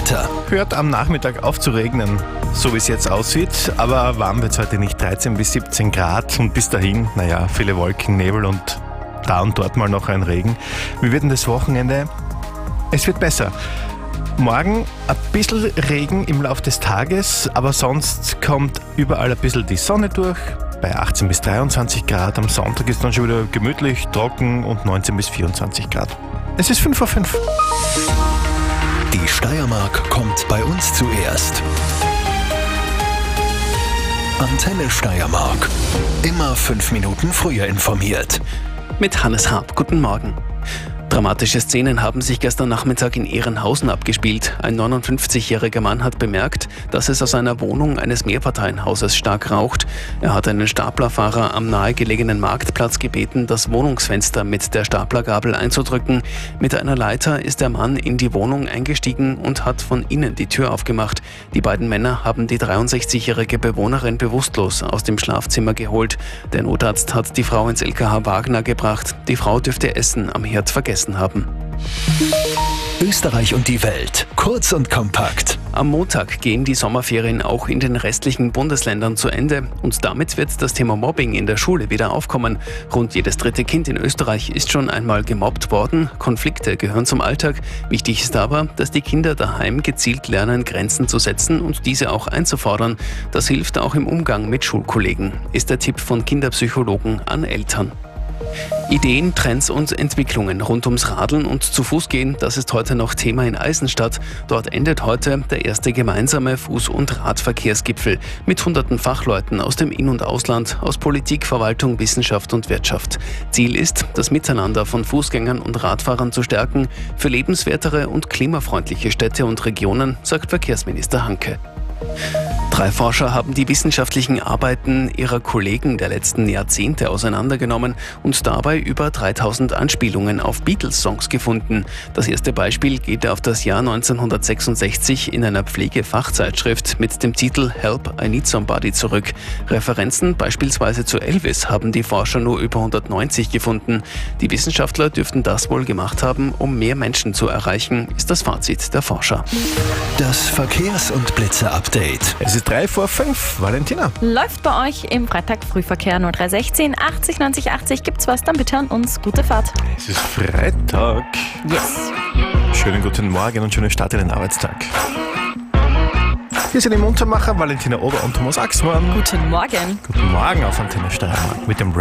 Wetter. Hört am Nachmittag auf zu regnen, so wie es jetzt aussieht. Aber warm wird es heute nicht, 13 bis 17 Grad. Und bis dahin, viele Wolken, Nebel und da und dort mal noch ein Regen. Wie wird denn das Wochenende? Es wird besser. Morgen ein bisschen Regen im Laufe des Tages, aber sonst kommt überall ein bisschen die Sonne durch. Bei 18 bis 23 Grad. Am Sonntag ist dann schon wieder gemütlich, trocken und 19 bis 24 Grad. Es ist 5:05 Uhr. Die Steiermark kommt bei uns zuerst. Antenne Steiermark. Immer 5 Minuten früher informiert. Mit Hannes Haab. Guten Morgen. Dramatische Szenen haben sich gestern Nachmittag in Ehrenhausen abgespielt. Ein 59-jähriger Mann hat bemerkt, dass es aus einer Wohnung eines Mehrparteienhauses stark raucht. Er hat einen Staplerfahrer am nahegelegenen Marktplatz gebeten, das Wohnungsfenster mit der Staplergabel einzudrücken. Mit einer Leiter ist der Mann in die Wohnung eingestiegen und hat von innen die Tür aufgemacht. Die beiden Männer haben die 63-jährige Bewohnerin bewusstlos aus dem Schlafzimmer geholt. Der Notarzt hat die Frau ins LKH Wagner gebracht. Die Frau dürfte Essen am Herd vergessen haben. Österreich und die Welt. Kurz und kompakt. Am Montag gehen die Sommerferien auch in den restlichen Bundesländern zu Ende und damit wird das Thema Mobbing in der Schule wieder aufkommen. Rund jedes dritte Kind in Österreich ist schon einmal gemobbt worden. Konflikte gehören zum Alltag. Wichtig ist aber, dass die Kinder daheim gezielt lernen, Grenzen zu setzen und diese auch einzufordern. Das hilft auch im Umgang mit Schulkollegen, ist der Tipp von Kinderpsychologen an Eltern. Ideen, Trends und Entwicklungen rund ums Radeln und zu Fuß gehen, das ist heute noch Thema in Eisenstadt. Dort endet heute der erste gemeinsame Fuß- und Radverkehrsgipfel mit hunderten Fachleuten aus dem In- und Ausland, aus Politik, Verwaltung, Wissenschaft und Wirtschaft. Ziel ist, das Miteinander von Fußgängern und Radfahrern zu stärken für lebenswertere und klimafreundliche Städte und Regionen, sagt Verkehrsminister Hanke. 3 Forscher haben die wissenschaftlichen Arbeiten ihrer Kollegen der letzten Jahrzehnte auseinandergenommen und dabei über 3000 Anspielungen auf Beatles-Songs gefunden. Das erste Beispiel geht auf das Jahr 1966 in einer Pflegefachzeitschrift mit dem Titel Help, I Need Somebody zurück. Referenzen beispielsweise zu Elvis haben die Forscher nur über 190 gefunden. Die Wissenschaftler dürften das wohl gemacht haben, um mehr Menschen zu erreichen, ist das Fazit der Forscher. Das Verkehrs- und Blitzer-Update. Es ist 3:05 Uhr. Valentina. Läuft bei euch im Freitag-Frühverkehr 0316 80 90 80. Gibt's was, dann bitte an uns. Gute Fahrt. Es ist Freitag. Yes. Schönen guten Morgen und schönen Start in den Arbeitstag. Hier sind die Muntermacher Valentina Ober und Thomas Axmann. Guten Morgen. Guten Morgen auf Antenne Steiermark mit dem